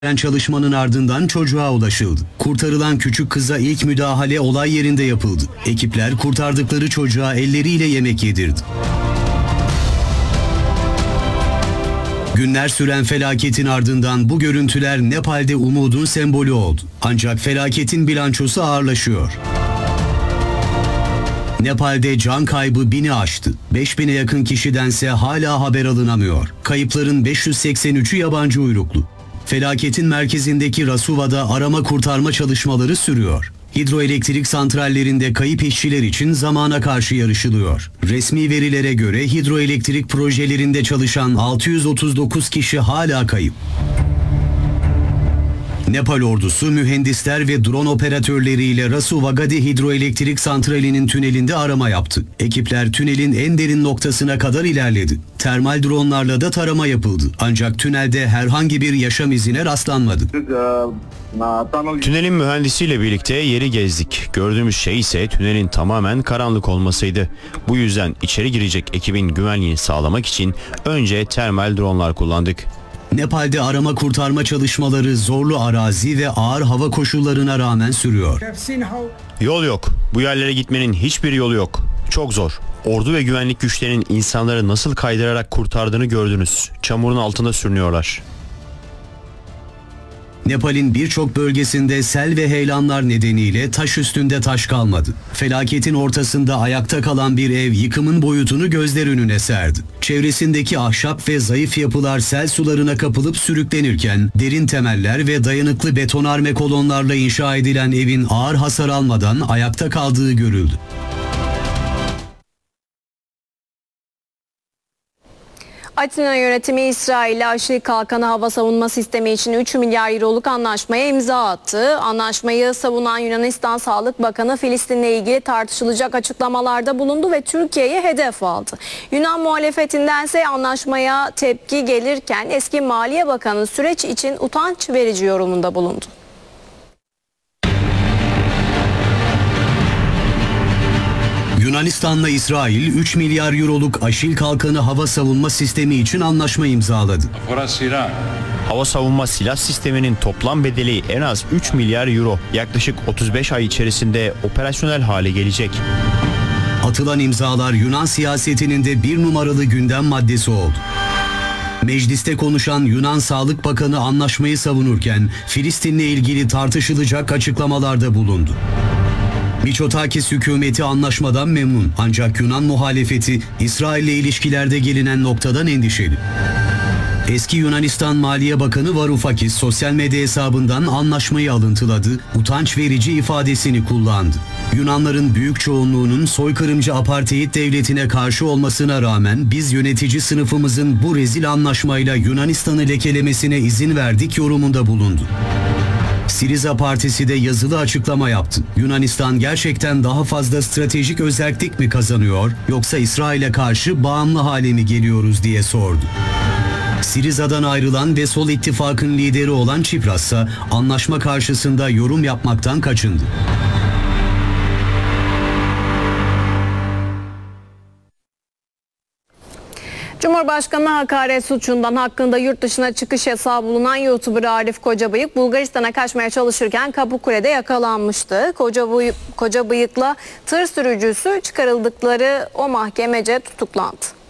Çalışmanın ardından çocuğa ulaşıldı. Kurtarılan küçük kıza ilk müdahale olay yerinde yapıldı. Ekipler kurtardıkları çocuğa elleriyle yemek yedirdi. Günler süren felaketin ardından bu görüntüler Nepal'de umudun sembolü oldu. Ancak felaketin bilançosu ağırlaşıyor. Nepal'de can kaybı 1000'i aştı. 5000'e yakın kişidense hala haber alınamıyor. Kayıpların 583'ü yabancı uyruklu. Felaketin merkezindeki Rasuva'da arama kurtarma çalışmaları sürüyor. Hidroelektrik santrallerinde kayıp işçiler için zamana karşı yarışılıyor. Resmi verilere göre hidroelektrik projelerinde çalışan 639 kişi hala kayıp. Nepal ordusu mühendisler ve drone operatörleriyle Rasuva Gadi Hidroelektrik Santrali'nin tünelinde arama yaptı. Ekipler tünelin en derin noktasına kadar ilerledi. Termal dronlarla da tarama yapıldı. Ancak tünelde herhangi bir yaşam izine rastlanmadı. Tünelin mühendisiyle birlikte yeri gezdik. Gördüğümüz şey ise tünelin tamamen karanlık olmasıydı. Bu yüzden içeri girecek ekibin güvenliğini sağlamak için önce termal dronlar kullandık. Nepal'de arama kurtarma çalışmaları zorlu arazi ve ağır hava koşullarına rağmen sürüyor. Yol yok. Bu yerlere gitmenin hiçbir yolu yok. Çok zor. Ordu ve güvenlik güçlerinin insanları nasıl kaydırarak kurtardığını gördünüz. Çamurun altında sürünüyorlar. Nepal'in birçok bölgesinde sel ve heyelanlar nedeniyle taş üstünde taş kalmadı. Felaketin ortasında ayakta kalan bir ev yıkımın boyutunu gözler önüne serdi. Çevresindeki ahşap ve zayıf yapılar sel sularına kapılıp sürüklenirken derin temeller ve dayanıklı betonarme kolonlarla inşa edilen evin ağır hasar almadan ayakta kaldığı görüldü. Atina yönetimi İsrail'le Aşil Kalkanı hava savunma sistemi için 3 milyar euroluk anlaşmaya imza attı. Anlaşmayı savunan Yunanistan Sağlık Bakanı Filistin'le ilgili tartışılacak açıklamalarda bulundu ve Türkiye'yi hedef aldı. Yunan muhalefetindense anlaşmaya tepki gelirken eski Maliye Bakanı süreç için utanç verici yorumunda bulundu. Yunanistan'la İsrail 3 milyar euroluk Aşil Kalkanı hava savunma sistemi için anlaşma imzaladı. Hava savunma silah sisteminin toplam bedeli en az 3 milyar euro. Yaklaşık 35 ay içerisinde operasyonel hale gelecek. Atılan imzalar Yunan siyasetinin de bir numaralı gündem maddesi oldu. Mecliste konuşan Yunan Sağlık Bakanı anlaşmayı savunurken Filistin'le ilgili tartışılacak açıklamalarda bulundu. Mitsotakis hükümeti anlaşmadan memnun ancak Yunan muhalefeti İsrail'le ilişkilerde gelinen noktadan endişeli. Eski Yunanistan Maliye Bakanı Varoufakis sosyal medya hesabından anlaşmayı alıntıladı, utanç verici ifadesini kullandı. Yunanların büyük çoğunluğunun soykırımcı apartheid devletine karşı olmasına rağmen biz yönetici sınıfımızın bu rezil anlaşmayla Yunanistan'ı lekelemesine izin verdik yorumunda bulundu. Siriza Partisi de yazılı açıklama yaptı. Yunanistan gerçekten daha fazla stratejik özellik mi kazanıyor yoksa İsrail'e karşı bağımlı hale mi geliyoruz diye sordu. Siriza'dan ayrılan ve Sol İttifak'ın lideri olan Tsipras ise anlaşma karşısında yorum yapmaktan kaçındı. Cumhurbaşkanı hakaret suçundan hakkında yurt dışına çıkış yasağı bulunan YouTuber Arif Kocabıyık Bulgaristan'a kaçmaya çalışırken Kapıkule'de yakalanmıştı. Kocabıyık'la tır sürücüsü çıkarıldıkları o mahkemece tutuklandı.